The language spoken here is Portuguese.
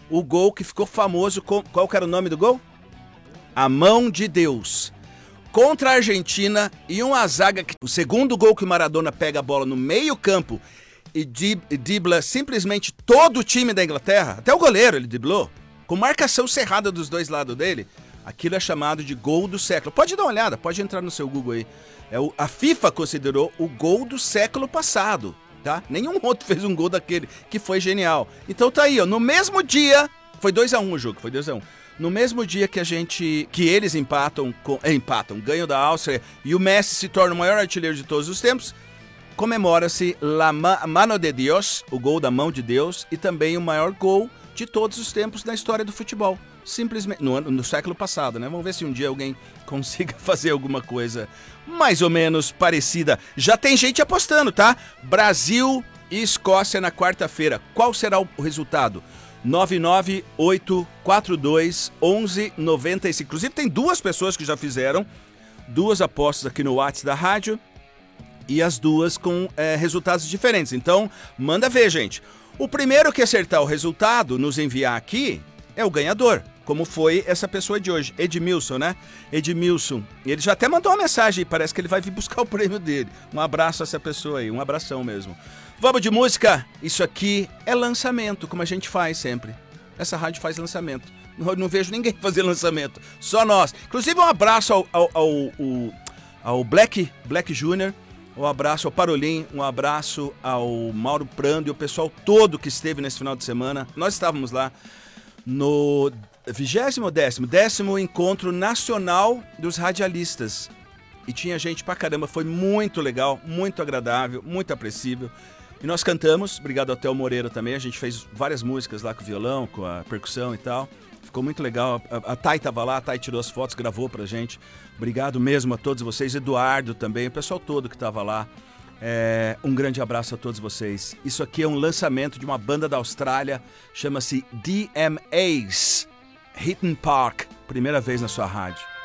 o gol que ficou famoso. Qual que era o nome do gol? A Mão de Deus. Contra a Argentina, e uma zaga que... O segundo gol que o Maradona pega a bola no meio campo e dribla simplesmente todo o time da Inglaterra, até o goleiro ele driblou, com marcação cerrada dos dois lados dele. Aquilo é chamado de gol do século. Pode dar uma olhada, pode entrar no seu Google aí. A FIFA considerou o gol do século passado, tá? Nenhum outro fez um gol daquele, que foi genial. Então tá aí, ó, no mesmo dia, foi 2-1 o jogo, foi 2-1. No mesmo dia que eles empatam, ganham da Áustria e o Messi se torna o maior artilheiro de todos os tempos, comemora-se La Mano de Dios, o gol da mão de Deus, e também o maior gol de todos os tempos na história do futebol. Simplesmente, no século passado, né? Vamos ver se um dia alguém consiga fazer alguma coisa mais ou menos parecida. Já tem gente apostando, tá? Brasil e Escócia na quarta-feira. Qual será o resultado? 998421195. Inclusive tem 2 pessoas que já fizeram 2 apostas aqui no WhatsApp da rádio e as 2 com resultados diferentes. Então, manda ver, gente. O primeiro que acertar o resultado, nos enviar aqui, é o ganhador, como foi essa pessoa de hoje, Edmilson, né? Edmilson, ele já até mandou uma mensagem, parece que ele vai vir buscar o prêmio dele. Um abraço a essa pessoa aí, um abração mesmo. Vamos de música? Isso aqui é lançamento, como a gente faz sempre. Essa rádio faz lançamento. Não vejo ninguém fazer lançamento, só nós. Inclusive um abraço ao Black Jr., um abraço ao Parolim, um abraço ao Mauro Prando e o pessoal todo que esteve nesse final de semana. Nós estávamos lá no 20º ou 10º Encontro Nacional dos Radialistas. E tinha gente pra caramba, foi muito legal, muito agradável, muito apreciável. E nós cantamos, obrigado ao Theo Moreira também, a gente fez várias músicas lá com o violão, com a percussão e tal. Ficou muito legal, a Thay estava lá, a Thay tirou as fotos, gravou pra gente. Obrigado mesmo a todos vocês, Eduardo também, o pessoal todo que estava lá. Um grande abraço a todos vocês. Isso aqui é um lançamento de uma banda da Austrália, chama-se DMAs, Hidden Park, primeira vez na sua rádio.